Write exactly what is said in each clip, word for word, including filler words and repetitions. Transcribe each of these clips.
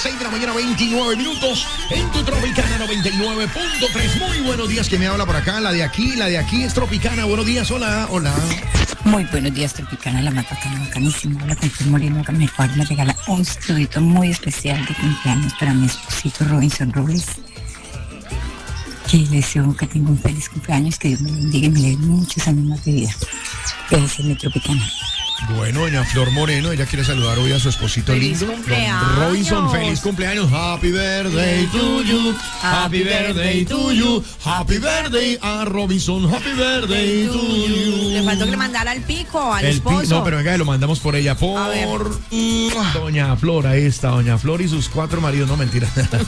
seis de la mañana, veintinueve minutos, en tu Tropicana noventa y nueve punto tres. Muy buenos días, ¿quién me habla por acá? La de aquí, la de aquí es Tropicana. Buenos días, hola, hola. Muy buenos días, Tropicana, la más bacana, bacanísima. Habla con Fer Moreno, que me me regala un saludito muy especial de cumpleaños para mi esposito Robinson Robles. Que le deseo que tenga un feliz cumpleaños, que Dios me lo bendiga y me le dé muchos años más de vida. Esa es mi Tropicana. Bueno, doña Flor Moreno, ella quiere saludar hoy a su esposito ¡Feliz lindo, cumpleaños! don Robinson. Feliz cumpleaños, happy birthday to you, happy birthday to you, happy birthday a Robinson, happy birthday to you. Le faltó que le mandara el pico al El esposo. pi- no, pero venga, lo mandamos por ella, por doña Flor, ahí está, doña Flor y sus cuatro maridos, no, mentira.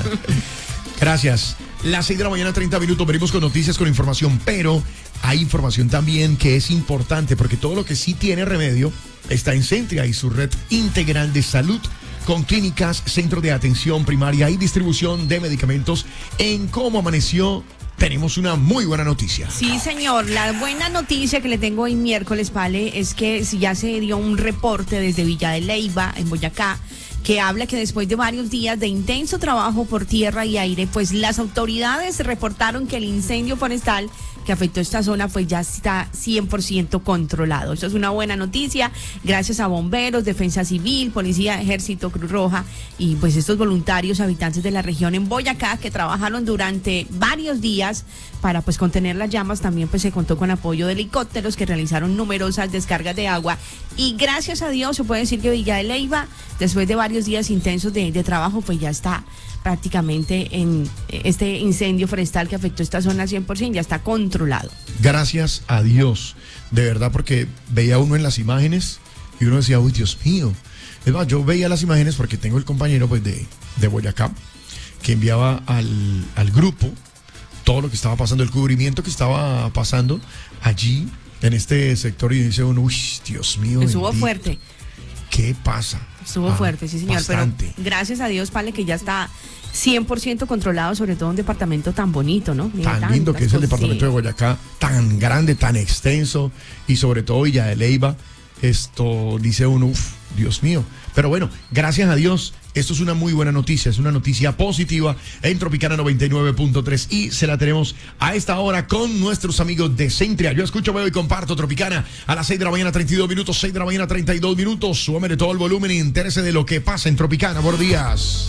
Gracias. Las seis de la mañana, treinta minutos, venimos con noticias, con información, pero hay información también que es importante porque todo lo que sí tiene remedio está en Centria y su red integral de salud con clínicas, centros de atención primaria y distribución de medicamentos. En Cómo Amaneció tenemos una muy buena noticia. Sí, señor. La buena noticia que le tengo hoy miércoles, Vale, es que ya se dio un reporte desde Villa de Leyva, en Boyacá, que habla que después de varios días de intenso trabajo por tierra y aire, pues las autoridades reportaron que el incendio forestal que afectó esta zona pues ya está cien por ciento controlado. Eso es una buena noticia, gracias a bomberos, defensa civil, policía, ejército, Cruz Roja y pues estos voluntarios habitantes de la región en Boyacá que trabajaron durante varios días para pues contener las llamas. También pues se contó con apoyo de helicópteros que realizaron numerosas descargas de agua y gracias a Dios se puede decir que Villa de Leyva, después de varios días intensos de, de trabajo, pues ya está prácticamente en este incendio forestal que afectó esta zona cien por ciento, ya está controlado. Gracias a Dios, de verdad, porque veía uno en las imágenes y uno decía, uy, Dios mío. Es más, yo veía las imágenes porque tengo el compañero pues de, de Boyacá que enviaba al, al grupo todo lo que estaba pasando, el cubrimiento que estaba pasando allí en este sector y dice uno, uy, Dios mío. Estuvo bendito. fuerte. ¿Qué pasa? Estuvo Ah, fuerte, sí, señor. bastante. Pero gracias a Dios, Pale, que ya está cien por ciento controlado, sobre todo un departamento tan bonito, ¿no? Mira, Tan lindo que es el cosas, departamento sí. de Boyacá, tan grande, tan extenso, y sobre todo Villa de Leyva, esto dice uno, uff, Dios mío. Pero bueno, gracias a Dios, esto es una muy buena noticia, es una noticia positiva en Tropicana noventa y nueve punto tres y se la tenemos a esta hora con nuestros amigos de Centria. Yo escucho, veo y comparto Tropicana a las seis de la mañana, treinta y dos minutos, seis de la mañana, treinta y dos minutos. Súbame todo el volumen y entérese de lo que pasa en Tropicana. Buenos días.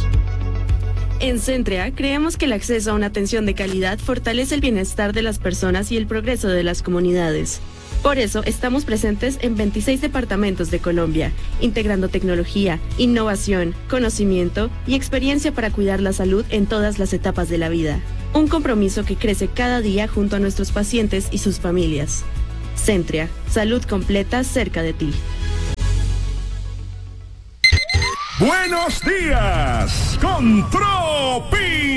En Centria, creemos que el acceso a una atención de calidad fortalece el bienestar de las personas y el progreso de las comunidades. Por eso, estamos presentes en veintiséis departamentos de Colombia, integrando tecnología, innovación, conocimiento y experiencia para cuidar la salud en todas las etapas de la vida. Un compromiso que crece cada día junto a nuestros pacientes y sus familias. Centria, salud completa cerca de ti. Buenos días con Tropi.